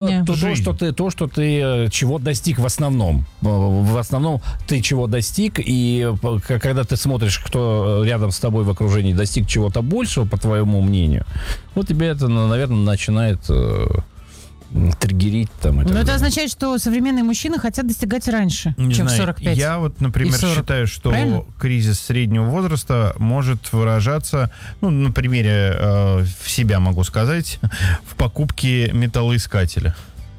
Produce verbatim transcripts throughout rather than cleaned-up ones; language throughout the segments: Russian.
жизни. То, то, то, что ты, то, что ты чего достиг в основном. В основном ты чего достиг, и когда ты смотришь, кто рядом с тобой в окружении достиг чего-то большего, по твоему мнению, вот тебе это, наверное, начинает триггерить там. Но это означает, что современные мужчины хотят достигать раньше, Не чем знаю, в сорок пять. Я вот, например, считаю, что Правильно? кризис среднего возраста может выражаться, ну, на примере э, в себя могу сказать, в покупке металлоискателя.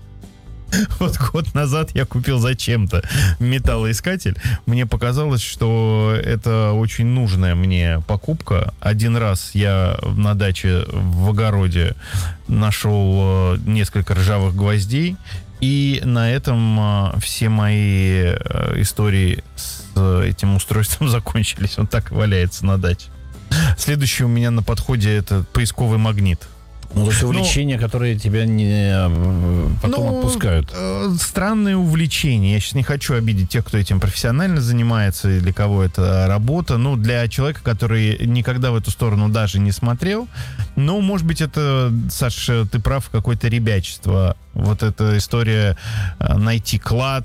Вот год назад я купил зачем-то металлоискатель. Мне показалось, что это очень нужная мне покупка. Один раз я на даче в огороде нашел несколько ржавых гвоздей, и на этом все мои истории с этим устройством закончились. Он так и валяется на даче. Следующий у меня на подходе — это поисковый магнит. Ну, то есть увлечения, ну, которые тебя не потом ну, отпускают. Э, странные увлечения. Я сейчас не хочу обидеть тех, кто этим профессионально занимается, и для кого это работа. Ну, для человека, который никогда в эту сторону даже не смотрел. Ну, может быть, это, Саша, ты прав, какое-то ребячество. Вот эта история э, найти клад.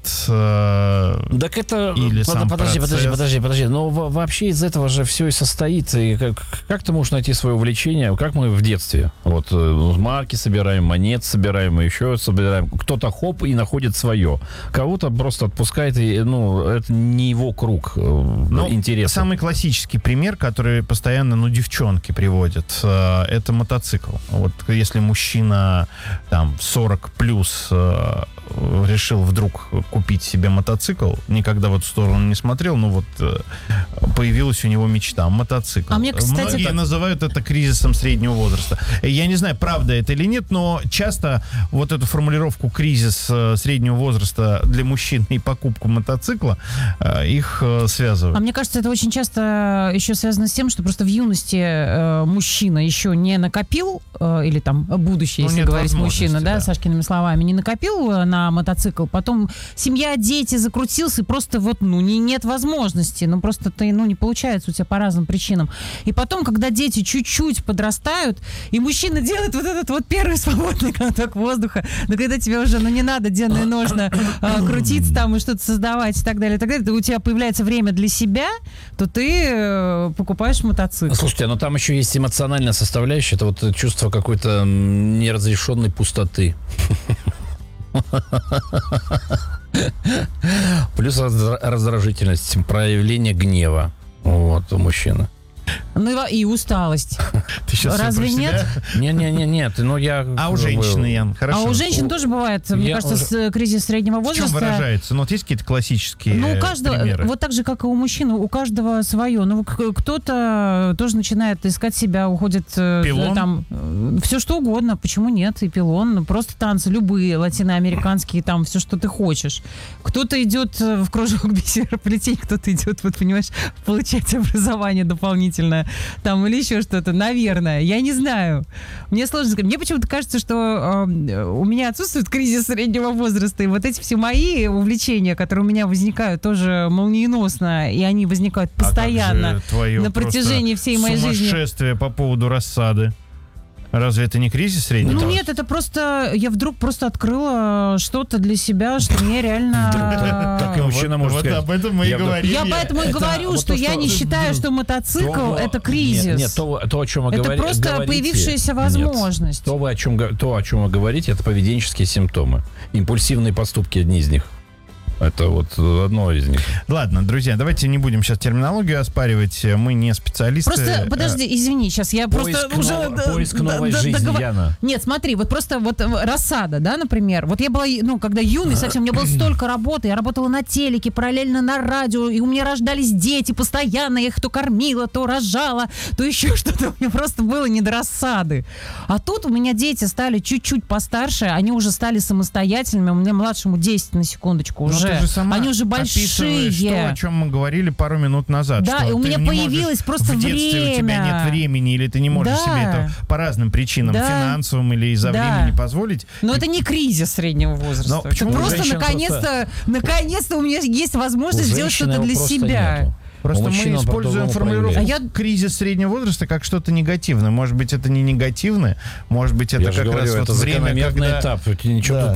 Э, так это... Или под, сам подожди, процесс. подожди, подожди, подожди. Но в, вообще из этого же все и состоит. И как, как ты можешь найти свое увлечение? Как мы в детстве? Вот марки собираем, монет собираем, еще собираем. Кто-то хоп и находит свое. Кого-то просто отпускает, и, ну, это не его круг ну, интереса. Самый классический пример, который постоянно, ну, девчонки приводят, э, это мотоцикл. Вот если мужчина там сорок плюс э, решил вдруг купить себе мотоцикл, никогда в эту сторону не смотрел, но вот э, появилась у него мечта — мотоцикл. А мне, кстати, Многие так... называют это кризисом среднего возраста. Я не знаю, правда это или нет, но часто вот эту формулировку «кризис э, среднего возраста» для мужчин и покупку мотоцикла э, их э, связывают. А мне кажется, это очень часто еще связано с тем, что просто в юности э, мужчина еще не накопил, э, или там будущее, ну, если говорить мужчина, да, да, Сашкиными словами, не накопил на мотоцикл, потом семья, дети, закрутился, и просто вот, ну, не, нет возможности, ну, просто ты, ну, не получается у тебя по разным причинам. И потом, когда дети чуть-чуть подрастают, и мужчина делает вот этот вот первый свободный глоток воздуха, но когда тебе уже, ну, не надо денно и ножно э, крутиться там и что-то создавать и так далее, и так далее, то у тебя появляется время для себя, то ты э, покупаешь мотоцикл. Слушайте, но там еще есть эмоциональная составляющая, это вот чувство какой-то неразрешенной пустоты. Плюс раздражительность, проявление гнева вот, у мужчины. Ну и усталость. Ты сейчас разве нет? Не-не-не, нет. Ну, я... А у женщины, Ян, хорошо. А у женщин тоже бывает, мне Я кажется, уже... с кризис среднего возраста. В чем выражается? Ну, вот есть какие-то классические Ну, у каждого, примеры? вот так же, как и у мужчин, у каждого свое. Ну, кто-то тоже начинает искать себя, уходит пилон? Там все что угодно, почему нет, и пилон, ну, просто танцы любые, латиноамериканские, там все, что ты хочешь. Кто-то идет в кружок бисероплетения, кто-то идет, вот, понимаешь, получать образование дополнительное. Там или еще что-то, наверное, я не знаю. Мне сложно сказать. Мне почему-то кажется, что э, у меня отсутствует кризис среднего возраста, и вот эти все мои увлечения, которые у меня возникают тоже молниеносно, и они возникают постоянно а на протяжении всей моей жизни. Сумасшествие по поводу рассады. Разве это не кризис среднего? Ну нет, это просто... Я вдруг просто открыла что-то для себя, что мне реально... Так и мужчина может сказать. Вот об этом мы и говорим. Я поэтому и говорю, что я не считаю, что мотоцикл — это кризис. Нет, то, о чем вы говорите... Это просто появившаяся возможность. То, о чем, то, о чем вы говорите, это поведенческие симптомы. Импульсивные поступки — одни из них. Это вот одно из них. Ладно, друзья, давайте не будем сейчас терминологию оспаривать. Мы не специалисты. Просто, подожди, извини, сейчас я поиск просто уже... Нов... Поиск новой д- жизни, договор... Яна. Нет, смотри, вот просто вот рассада, да, например. Вот я была, ну, когда юный совсем, у меня было столько работы. Я работала на телеке, параллельно на радио, и у меня рождались дети постоянно. Я их то кормила, то рожала, то еще что-то. У меня просто было не до рассады. А тут у меня дети стали чуть-чуть постарше, они уже стали самостоятельными. У меня младшему десять, на секундочку, уже. Ты же сама они уже большие. То, о чем мы говорили пару минут назад. Да, что и у меня появилось просто в детстве время. У тебя нет времени, или ты не можешь да. себе это по разным причинам, да. финансовым или из-за да. времени позволить. Но это не кризис среднего возраста. Но это просто наконец-то, просто... наконец-то у меня есть возможность сделать что-то для себя. Нету. Просто мы используем формулировку а я... кризис среднего возраста как что-то негативное. Может быть, это не негативное, может быть, это я как говорю, раз это вот время, закономерный когда... этап. Ничего да.